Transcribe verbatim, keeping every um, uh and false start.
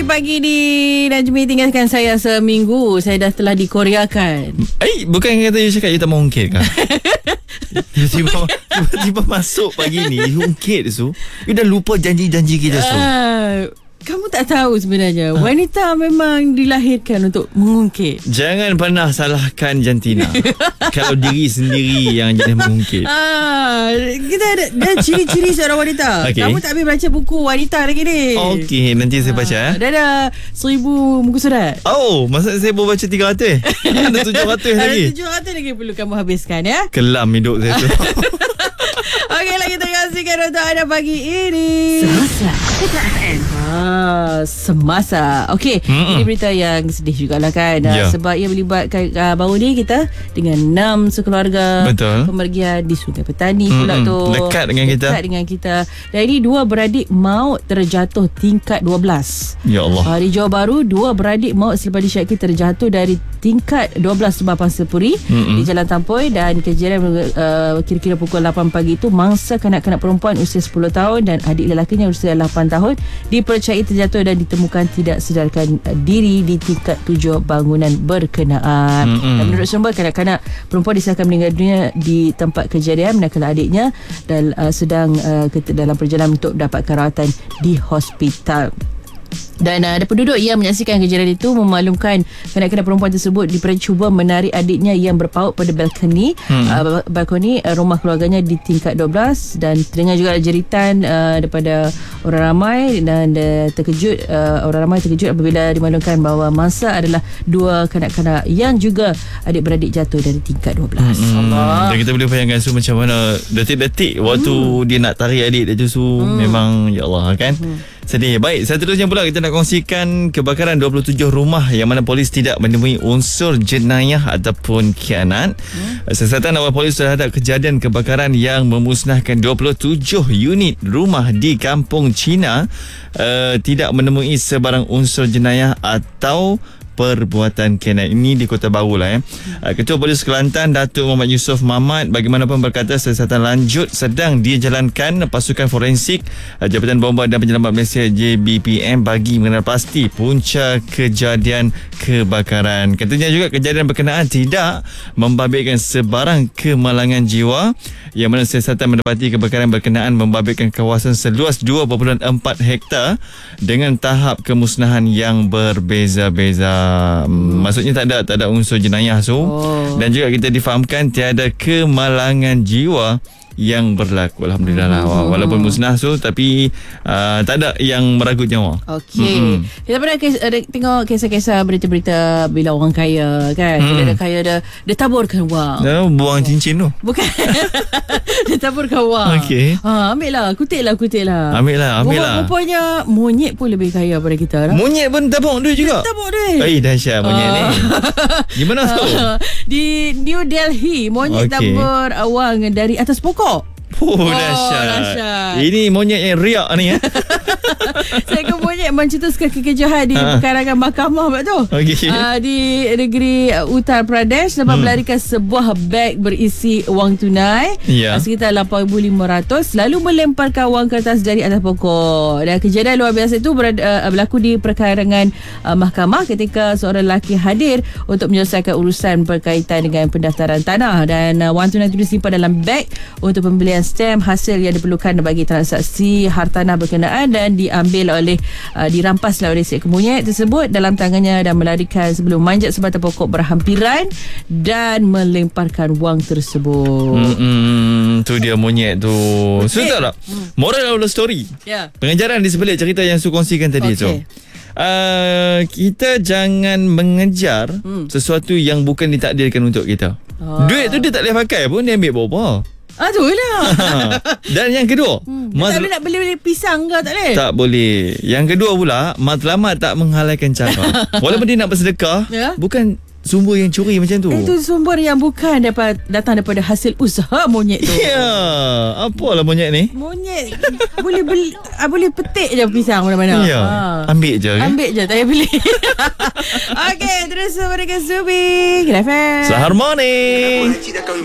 pagi ni Najmi tinggalkan saya seminggu. Saya dah telah dikoreakan. Eh, bukan kata you cakap you tak mau ungkit kan? Tiba-tiba, tiba-tiba masuk pagi ni you ungkit su. You dah lupa janji-janji kita su. Uh, kamu tak tahu sebenarnya uh. wanita memang dilahirkan untuk mengungkit. Jangan pernah salahkan jantina. Kalau diri sendiri yang jenis mengungkit. Ah, kita ada, ada ciri-ciri seorang wanita. Okay. Kamu tak habis baca buku wanita lagi ni. Okey, nanti saya baca. Ah, dah ada seribu muka surat. Oh, maksud saya baru baca tiga ratus. Ada tujuh ratus lagi. Ada tujuh ratus lagi perlu kamu habiskan ya. Kelam hidup saya tu. Okeylah, kita kasihkan untuk anda pagi ini. Semasa Kita F M. Ah, semasa. Okey, ini berita yang sedih jugalah kan. Yeah. Sebab ia melibatkan uh, baru ni kita dengan enam sekeluarga. Betul. Pemergian di Sungai Petani Mm-mm. pula tu. Dekat dengan kita. Dekat dengan kita. Dan ini dua beradik maut terjatuh tingkat dua belas. Ya Allah. Uh, di Johor Bahru, dua beradik maut selepas disyaki terjatuh dari tingkat dua belas Rumah Pangsapuri di Jalan Tampoi. Dan kejadian uh, kira-kira pukul lapan pagi itu, mangsa kanak-kanak perempuan usia sepuluh tahun dan adik lelakinya usia lapan tahun dipercayai terjatuh dan ditemukan tidak sedarkan diri di tingkat tujuh bangunan berkenaan. Mm-hmm. Dan menurut sumber, kanak-kanak perempuan disahkan meninggal dunia di tempat kejadian, manakala adiknya dan uh, sedang uh, dalam perjalanan untuk mendapatkan rawatan di hospital. Dan uh, ada penduduk yang menyaksikan kejadian itu memaklumkan kanak-kanak perempuan tersebut dipercuba menarik adiknya yang berpaut pada balkoni hmm. uh, balkoni uh, rumah keluarganya di tingkat dua belas. Dan terdengar juga jeritan uh, daripada orang ramai dan uh, terkejut uh, orang ramai terkejut apabila dimaklumkan bahawa mangsa adalah dua kanak-kanak yang juga adik-beradik jatuh dari tingkat dua belas. hmm. Allah. Dan kita boleh bayangkan su macam mana detik-detik waktu hmm. dia nak tarik adik dia tu su. hmm. Memang ya Allah kan. hmm. Sedih. Baik, seterusnya pula kita nak kongsikan kebakaran dua puluh tujuh rumah yang mana polis tidak menemui unsur jenayah ataupun khianat. Hmm. Siasatan awal polis terhadap kejadian kebakaran yang memusnahkan dua puluh tujuh unit rumah di Kampung Cina uh, tidak menemui sebarang unsur jenayah atau perbuatan khianat. Ini di Kota Baru lah ya. Ketua Polis Kelantan Datuk Muhammad Yusof Mahmad bagaimanapun berkata siasatan lanjut sedang dijalankan pasukan forensik Jabatan Bomba dan Penyelamat Malaysia J B P M bagi mengenal pasti punca kejadian kebakaran. Katanya juga kejadian berkenaan tidak membabitkan sebarang kemalangan jiwa, yang mana siasatan mendapati kebakaran berkenaan membabitkan kawasan seluas dua perpuluhan empat hektar dengan tahap kemusnahan yang berbeza-beza. Hmm. Maksudnya tak ada tak ada unsur jenayah so. Oh. Dan juga kita difahamkan tiada kemalangan jiwa yang berlaku. Alhamdulillah lah. Hmm. Walaupun musnah so, tapi uh, tak ada yang meragut nyawa. Okey. Hmm. Kita pernah kes, uh, tengok kisah-kisah berita-berita bila orang kaya kan. Hmm. Bila dia kaya dia, dia taburkan wang. Dia buang cincin tu. Bukan. Dia taburkan wang. Okey. Ha, ambil lah. Kutik lah, kutik lah. Ambil lah, ambil lah. Rupanya monyet pun lebih kaya daripada kita lah. Monyet pun tabur duit juga. Tabur duit. Eh, dahsyat monyet uh. ni. Gimana tu? Di New Delhi, monyet okay. tabur wang dari atas pokok. Oh, oh dahsyat. dahsyat. Ini monyet yang riak ni ya. Seekor monyet mencetuskan kekejahan di ha. pekarangan mahkamah tu. Okay. Uh, di negeri Uttar Pradesh lepas hmm. melarikan sebuah beg berisi wang tunai yeah. uh, sekitar lapan ribu lima ratus lalu melemparkan wang kertas dari atas pokok. Dan kejadian luar biasa itu berada, uh, berlaku di perkarangan uh, mahkamah ketika seorang lelaki hadir untuk menyelesaikan urusan berkaitan dengan pendaftaran tanah. Dan uh, wang tunai itu disimpan dalam beg untuk pembelian stem hasil yang diperlukan bagi transaksi hartanah berkenaan dan diambil oleh uh, dirampas oleh seekor monyet tersebut dalam tangannya dan melarikan sebelum manjat sebatang pokok berhampiran dan melemparkan wang tersebut. Hmm, tu dia monyet tu. Sudah tak? Moral of the story. Yeah. Pengajaran di sebalik cerita yang Su kongsikan tadi okay. tu. Uh, kita jangan mengejar hmm. sesuatu yang bukan ditakdirkan untuk kita. Oh. Duit tu dia tak boleh pakai pun, dia ambil berapa. Ah, tu lah. Dan yang kedua, hmm. tak boleh nak beli-beli pisang ke tak boleh? Tak boleh. Yang kedua pula, matlamat tak menghalalkan cara. Walaupun dia nak bersedekah, yeah. bukan sumber yang curi macam tu. Itu sumber yang bukan dapat datang daripada hasil usaha monyet tu. Ya, yeah. apalah monyet ni? Monyet boleh beli, ah, boleh petik je pisang mana-mana. Ya, yeah. ha. ambil je. Kan? Ambil je, tak payah beli. Okey, terus bersama dengan Zubi. Good F M. Selamat morning.